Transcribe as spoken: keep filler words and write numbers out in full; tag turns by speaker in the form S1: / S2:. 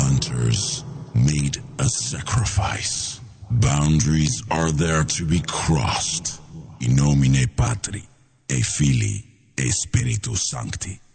S1: hunters made a sacrifice. Boundaries are there to be crossed. In nomine Patri, e Filii, e Spiritus Sancti.